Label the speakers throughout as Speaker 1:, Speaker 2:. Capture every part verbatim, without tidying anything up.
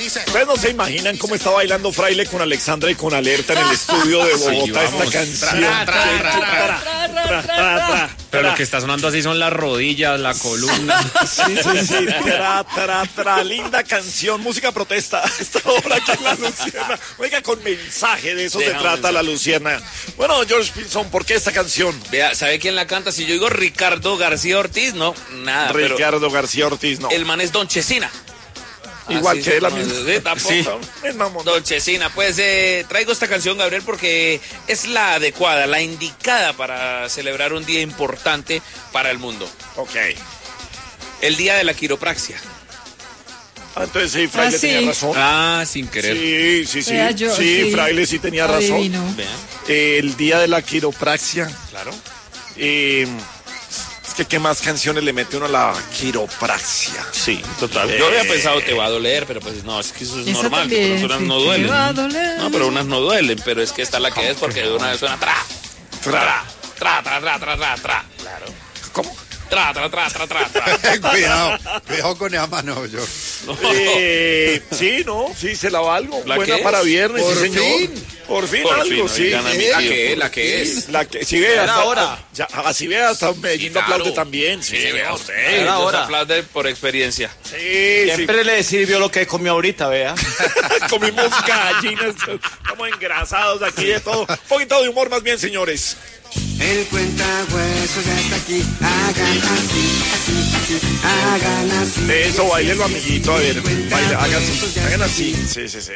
Speaker 1: dice.
Speaker 2: Ustedes no se imaginan cómo está bailando Fraile con Alexandra y con Alerta en el estudio de Bogotá, sí, esta canción. Tra, tra, tra, tra, tra, tra,
Speaker 3: Pero lo que está sonando así son las rodillas, la columna.
Speaker 2: Sí, sí, sí. Tra, tra, tra, linda canción, música protesta. Esta obra aquí en La Luciana. Oiga, con mensaje, de eso Deja se trata La Luciana. Bueno, George Pinzón, ¿por qué esta canción?
Speaker 4: Vea, ¿sabe quién la canta? Si yo digo Ricardo García Ortiz, no, nada.
Speaker 2: Ricardo
Speaker 4: pero
Speaker 2: García Ortiz, no.
Speaker 4: El man es Don Chesina.
Speaker 2: Igual
Speaker 4: Así
Speaker 2: que él, la
Speaker 4: misma.
Speaker 2: misma.
Speaker 4: Tampoco.
Speaker 2: Sí. Es mamón.
Speaker 4: Don Chesina, pues eh, traigo esta canción, Gabriel, porque es la adecuada, la indicada para celebrar un día importante para el mundo.
Speaker 2: Ok.
Speaker 4: El día de la quiropraxia.
Speaker 2: Ah, entonces sí, Fraile
Speaker 5: ah, sí.
Speaker 2: tenía razón.
Speaker 3: Ah, sin querer.
Speaker 2: Sí, sí, sí.
Speaker 5: Vea, yo,
Speaker 2: sí,
Speaker 5: sí,
Speaker 2: Fraile sí tenía
Speaker 5: adivino.
Speaker 2: razón. Eh, el día de la quiropraxia.
Speaker 4: Claro.
Speaker 2: Eh, es que qué más canciones le mete uno a la quiropraxia.
Speaker 4: Sí, total.
Speaker 2: Eh.
Speaker 4: Yo había pensado te va a doler, pero pues no, es que eso es
Speaker 5: Esa
Speaker 4: normal.
Speaker 5: también,
Speaker 4: Pero unas
Speaker 5: sí,
Speaker 4: no
Speaker 5: te
Speaker 4: duelen.
Speaker 5: va a doler.
Speaker 4: No, pero unas no duelen, pero es que esta es la que es porque de una vez suena tra, tra, tra, tra, tra, tra, tra, tra. Claro.
Speaker 2: ¿Cómo?
Speaker 4: Tra, tra, tra, tra, tra, tra.
Speaker 1: Cuidado, cuidado con esa mano, yo.
Speaker 2: Eh, sí, no, sí, se la valgo.
Speaker 4: ¿La
Speaker 2: Buena
Speaker 4: qué
Speaker 2: para
Speaker 4: es?
Speaker 2: viernes,
Speaker 1: Por
Speaker 2: sí, señor.
Speaker 1: fin.
Speaker 2: Por fin
Speaker 4: Por
Speaker 2: algo,
Speaker 4: fin,
Speaker 2: sí.
Speaker 4: oigan a mi
Speaker 2: Eh,
Speaker 4: tío, ¿La que es? ¿La que es?
Speaker 2: La que, si ve,
Speaker 6: Era
Speaker 2: hasta,
Speaker 6: hora.
Speaker 2: ya, así ve, hasta Medellín lo
Speaker 4: claro.
Speaker 2: aplaude también. Sí,
Speaker 4: Sí,
Speaker 2: vea
Speaker 4: no,
Speaker 2: usted.
Speaker 4: Era
Speaker 6: Era
Speaker 4: hora.
Speaker 6: hora.
Speaker 4: Aplaude por experiencia.
Speaker 2: Sí, sí.
Speaker 6: Siempre le sirvió lo que comió ahorita, vea.
Speaker 2: Comimos gallinas, estamos engrasados aquí de todo. Un poquito de humor más bien, señores.
Speaker 7: El cuentahuesos ya está aquí. Hagan así, así, así. Hagan así.
Speaker 2: Eso, bailelo, amiguito. A ver, baile, hagan así. Hagan así. Sí, sí, sí.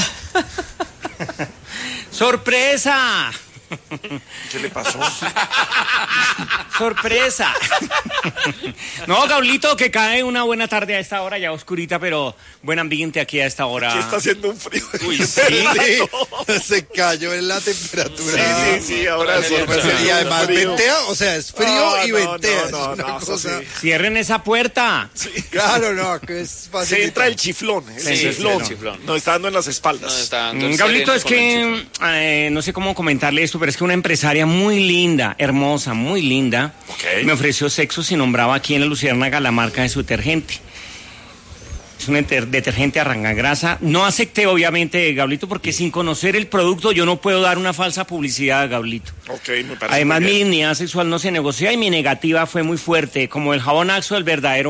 Speaker 3: ¡Sorpresa!
Speaker 2: ¿Qué le pasó?
Speaker 3: ¡Sorpresa! No, Gaulito, que cae una buena tarde a esta hora, ya oscurita, pero buen ambiente aquí a esta hora.
Speaker 2: Aquí está haciendo un frío.
Speaker 3: Uy, sí.
Speaker 1: Sí, se cayó en la temperatura.
Speaker 2: Sí, sí, sí, ahora sí.
Speaker 1: Y además ventea, o sea, es frío
Speaker 2: No,
Speaker 1: y
Speaker 2: no,
Speaker 1: ventea.
Speaker 2: no, no,
Speaker 1: es una
Speaker 2: no, eso
Speaker 1: cosa.
Speaker 2: sí.
Speaker 3: Cierren esa puerta.
Speaker 1: Claro, no, que es fácil.
Speaker 2: Se entra el chiflón. El
Speaker 3: Sí,
Speaker 2: chiflón.
Speaker 4: el chiflón.
Speaker 2: Nos está dando en las espaldas.
Speaker 4: No, está dando
Speaker 3: Mm,
Speaker 4: el
Speaker 3: Gaulito,
Speaker 4: sereno
Speaker 3: es
Speaker 4: con el
Speaker 3: que,
Speaker 4: chiflón.
Speaker 3: eh, no sé cómo comentarle esto, pero es que una empresaria muy linda, hermosa, muy linda,
Speaker 2: Ok.
Speaker 3: me ofreció sexo si nombraba aquí en La Luciérnaga la marca de su detergente. Es un enter- detergente arrancagrasa. No acepté, obviamente, Gaulito, porque sin conocer el producto yo no puedo dar una falsa publicidad, Gaulito.
Speaker 2: Ok, me parece
Speaker 3: Además,
Speaker 2: muy
Speaker 3: mi
Speaker 2: bien.
Speaker 3: dignidad sexual no se negocia y mi negativa fue muy fuerte, como el jabón Axo, el verdadero